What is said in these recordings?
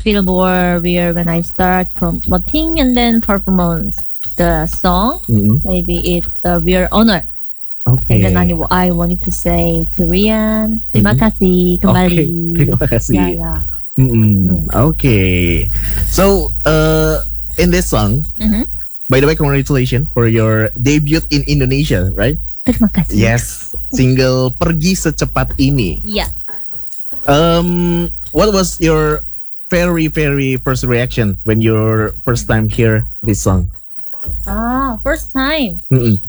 feel more weird when I start promoting and then performance the song. Maybe it's a real honor. Okay. And then I wanted to say to Rian, terima kasih kembali. Okay, terima kasih. Yeah. Okay. So, in this song, by the way, congratulations for your debut in Indonesia, right? Terima kasih. Yes, single Pergi Secepat Ini. Yeah. What was your very first reaction when your first time hear this song? First time.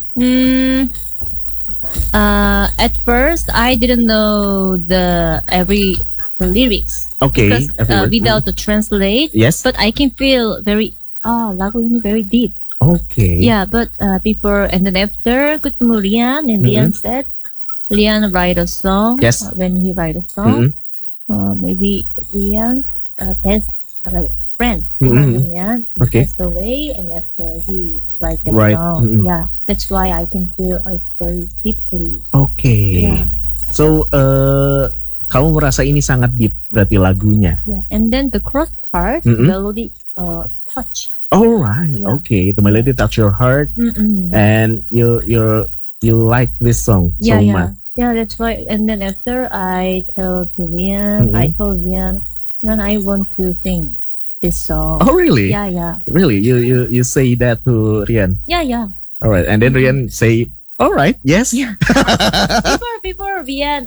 At first, I didn't know the lyrics. Okay. Because without the translate. Yes. But I can feel lagu ini very deep. Okay. Yeah, but before and then after, ketemu Rian and Rian said, Rian write a song. Yes. When he write a song, maybe Rian's best friend, Rian, passed away, and after he write the song. Yeah, that's why I can feel it very deeply. Okay. Yeah. So, kamu merasa ini sangat deep berarti lagunya. Yeah, and then the chorus part, melody touch. All right. Yeah. Okay. The melody touch your heart, and you like this song so much. Yeah, that's why. And then after I told Rian, when I want to sing this song. Oh, really? Yeah. Really? You say that to Rian? Yeah. All right. And then Rian say, all right, yes. Yeah. before Rian,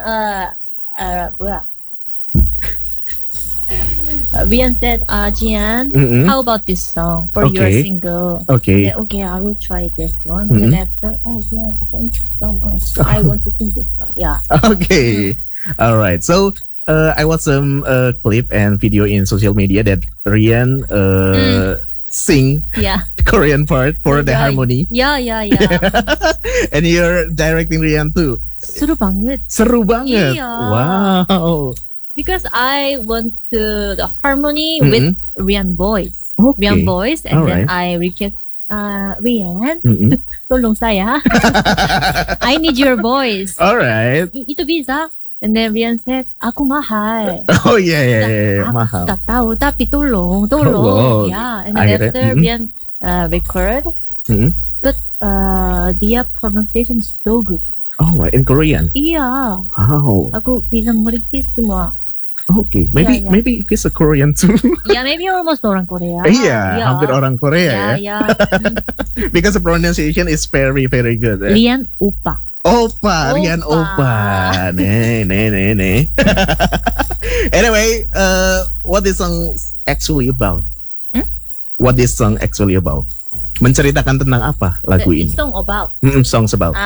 Rian said, Jian, how about this song for your single? Okay. Then, I will try this one. And then after, yeah, thank you so much. I want to sing this one. Yeah. Okay. All right. So, I watched some clip and video in social media that Rian sing Korean part for the harmony. Yeah. And you're directing Rian too. Seru banget. Yeah. Wow. Because I want the harmony with Rian voice. Okay. Rian voice. And then I request, Rian, tolong saya. I need your voice. All right. Itu bisa. And then Rian said, aku mahal. Oh, yeah. Mahal. Aku tak tahu, tapi tolong. Oh, yeah. And then after Rian record, but their pronunciation is so good. Oh, in Korean? Iya. Wow. Aku bisa mengerti semua. Okay, maybe he's a Korean too. Yeah, maybe almost orang Korea. Iya, hampir orang Korea ya. Because the pronunciation is very good. Rian Opa. Rian Opa. Nih. Anyway, what this song actually about? What this song actually about? Menceritakan tentang apa lagu ini? Song about. Songs about.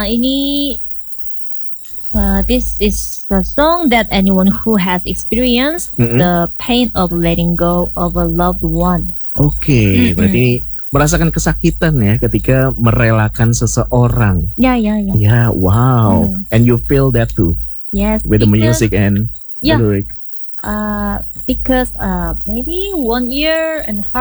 This is the song that anyone who has experienced the pain of letting go of a loved one. Okay, berarti merasakan kesakitan ya ketika merelakan seseorang. Yeah. Yeah, wow. And you feel that too? Yes. With the music and the lyric? Because maybe 1.5 years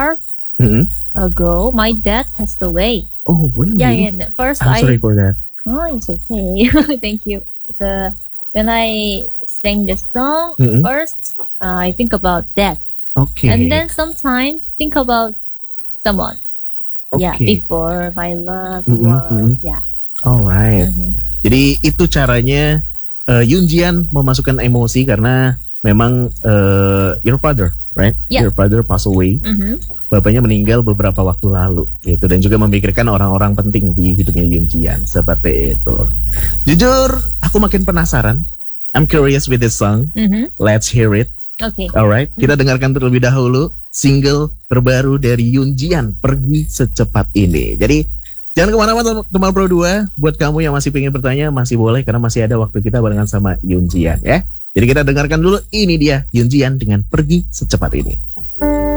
ago, my dad passed away. Oh, really? Yeah. First, I'm sorry for that. Oh, it's okay. Thank you. When I sang the song, first, I think about that. Okay. And then sometimes think about someone. Okay. Yeah, before my loved one. Yeah. Alright. Jadi itu caranya Yoonjian memasukkan emosi karena memang your father, right? Yeah. Your father passed away. Bapaknya meninggal beberapa waktu lalu gitu, dan juga memikirkan orang-orang penting di hidupnya Yoonjian seperti itu. Jujur, aku makin penasaran. I'm curious with this song. Let's hear it. Okay. Alright, kita dengarkan terlebih dahulu single terbaru dari Yoonjian, Pergi Secepat Ini. Jadi jangan kemana-mana teman Pro 2. Buat kamu yang masih pengen bertanya, masih boleh karena masih ada waktu kita barengan sama Yoonjian ya. Jadi kita dengarkan dulu, ini dia Yoonjian dengan Pergi Secepat Ini.